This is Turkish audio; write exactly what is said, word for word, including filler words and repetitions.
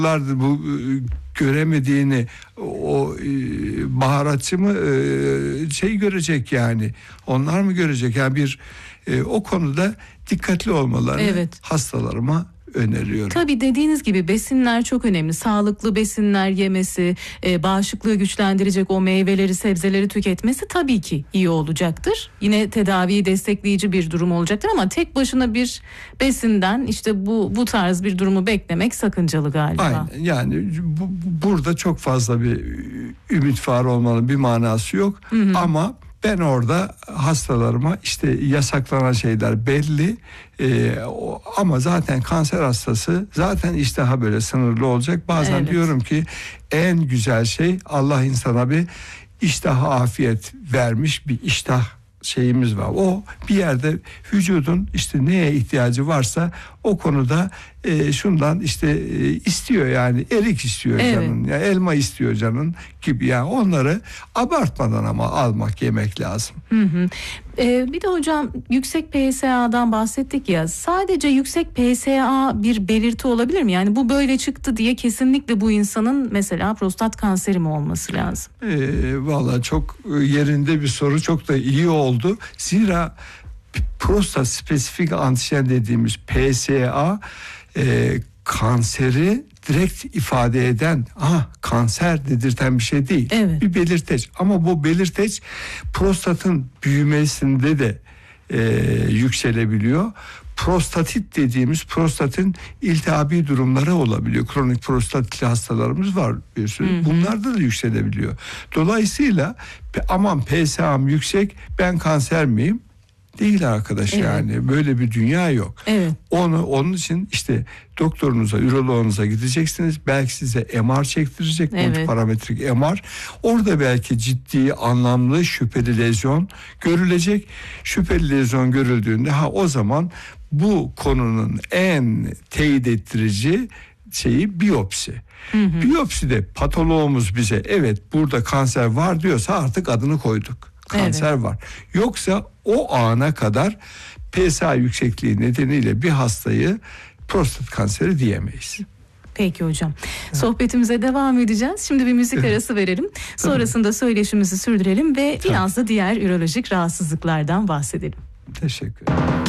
bu göremediğini o e, baharatçı mı e, şey görecek yani. Onlar mı görecek? Yani bir e, o konuda dikkatli olmalarını evet. hastalarıma öneriyorum. Tabii dediğiniz gibi besinler çok önemli. Sağlıklı besinler yemesi, e, bağışıklığı güçlendirecek o meyveleri, sebzeleri tüketmesi tabii ki iyi olacaktır. Yine tedaviyi destekleyici bir durum olacaktır ama tek başına bir besinden işte bu bu tarz bir durumu beklemek sakıncalı galiba. Aynen. Yani bu, burada çok fazla bir ümit var olmanın bir manası yok. Hı hı. Ama ben orada hastalarıma işte yasaklanan şeyler belli ee, o, ama zaten kanser hastası zaten iştahı böyle sınırlı olacak. Bazen evet. diyorum ki en güzel şey Allah insana bir iştah afiyet vermiş, bir iştah şeyimiz var. O bir yerde vücudun işte neye ihtiyacı varsa o konuda e, şundan işte e, istiyor yani erik istiyor evet. canın, yani elma istiyor canın gibi yani onları abartmadan ama almak yemek lazım. Hı hı. Ee, bir de hocam yüksek P S A'dan bahsettik ya, sadece yüksek P S A bir belirti olabilir mi? Yani bu böyle çıktı diye kesinlikle bu insanın mesela prostat kanseri mi olması lazım? Ee, Vallahi çok yerinde bir soru, çok da iyi oldu. Zira prostat spesifik antijen dediğimiz P S A e, kanseri direkt ifade eden, ah kanser dedirten bir şey değil. Evet. Bir belirteç. Ama bu belirteç prostatın büyümesinde de e, yükselebiliyor. Prostatit dediğimiz prostatın iltihabi durumları olabiliyor. Kronik prostatitli hastalarımız var bir sürü. Hı hı. Bunlarda da yükselebiliyor. Dolayısıyla aman P S A'm yüksek, ben kanser miyim? Değil arkadaş evet. yani böyle bir dünya yok. Evet. Onu onun için işte doktorunuza, üroloğunuza gideceksiniz. Belki size M R çektirecek, evet. multiparametrik M R. Orada belki ciddi, anlamlı, şüpheli lezyon görülecek. Şüpheli lezyon görüldüğünde ha o zaman bu konunun en teyit ettirici şeyi biyopsi. Hı hı. Biyopside patoloğumuz bize evet burada kanser var diyorsa artık adını koyduk. Kanser evet. var. Yoksa o ana kadar P S A yüksekliği nedeniyle bir hastayı prostat kanseri diyemeyiz. Peki hocam. Sohbetimize devam edeceğiz. Şimdi bir müzik arası verelim. Sonrasında söyleşimizi sürdürelim ve biraz da diğer ürolojik rahatsızlıklardan bahsedelim. Teşekkür ederim.